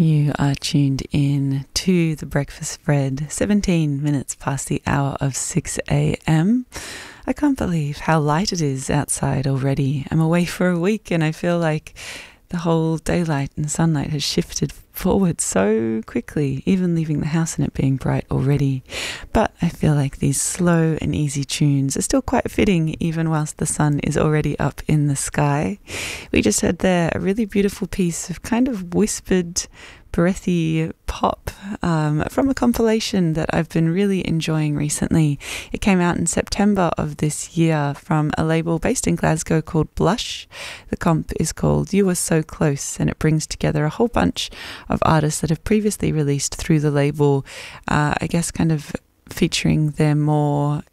You are tuned in to The Breakfast Spread, 17 minutes past the hour of 6 a.m. I can't believe how light it is outside already. I'm away for a week and I feel like the whole daylight and sunlight has shifted forward so quickly, even leaving the house and it being bright already. But I feel like these slow and easy tunes are still quite fitting even whilst the sun is already up in the sky. We just heard there a really beautiful piece of kind of whispered, breathy pop from a compilation that I've been really enjoying recently. It came out in September of this year from a label based in Glasgow called Blush. The comp is called You Were So Close, and it brings together a whole bunch of artists that have previously released through the label, I guess kind of featuring their more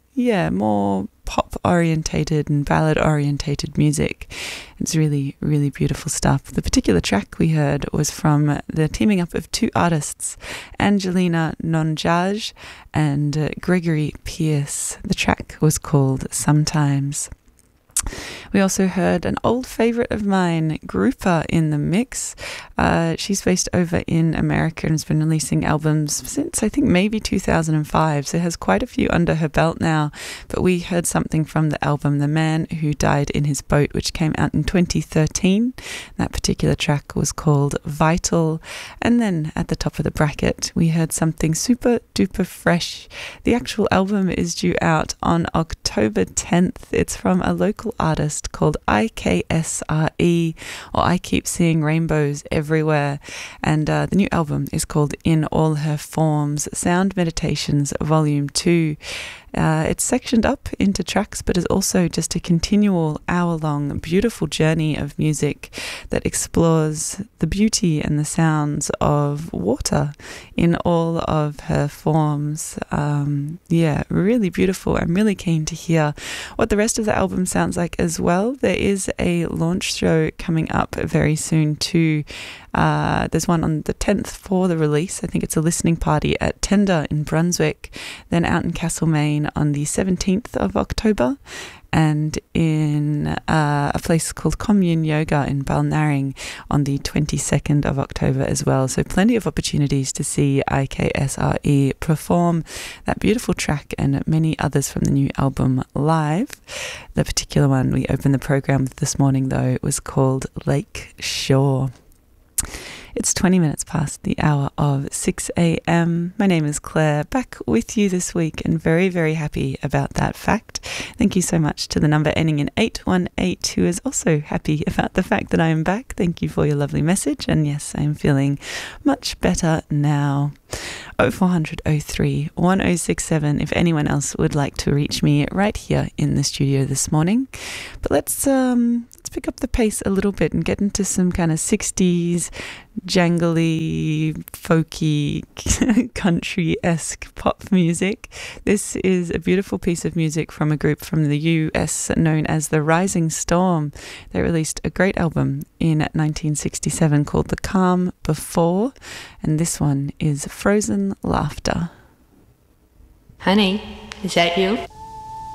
pop orientated and ballad orientated music. It's really, really beautiful stuff. The particular track we heard was from the teaming up of two artists, Angelina Nonjaj and Gregory Pierce. The track was called Sometimes. We also heard an old favourite of mine, Grouper, in the mix. She's based over in America and has been releasing albums since I think maybe 2005, so has quite a few under her belt now. But we heard something from the album The Man Who Died in His Boat, which came out in 2013. That particular track was called Vital. And then at the top of the bracket, we heard something super duper fresh. The actual album is due out on October 10th. It's from a local artist called IKSRE, or I Keep Seeing Rainbows Everywhere, and the new album is called In All Her Forms, Sound Meditations Volume 2. It's sectioned up into tracks, but is also just a continual hour-long beautiful journey of music that explores the beauty and the sounds of water in all of her forms. Really beautiful. I'm really keen to hear what the rest of the album sounds like as well. There is a launch show coming up very soon too. There's one on the 10th for the release. I think it's a listening party at Tender in Brunswick, then out in Castlemaine on the 17th of October, and in a place called Commune Yoga in Balnarring on the 22nd of October as well. So plenty of opportunities to see IKSRE perform that beautiful track and many others from the new album live. The particular one we opened the program with this morning, though, was called Lake Shore. It's 20 minutes past the hour of 6 a.m. My name is Claire, back with you this week and very, very happy about that fact. Thank you so much to the number ending in 818 who is also happy about the fact that I am back. Thank you for your lovely message, and yes, I am feeling much better now. 0400 03 1067 if anyone else would like to reach me right here in the studio this morning. But let's pick up the pace a little bit and get into some kind of 60s jangly, folky, country-esque pop music. This is a beautiful piece of music from a group from the US known as The Rising Storm. They released a great album in 1967 called The Calm Before, and this one is Frozen Laughter. Honey, is that you?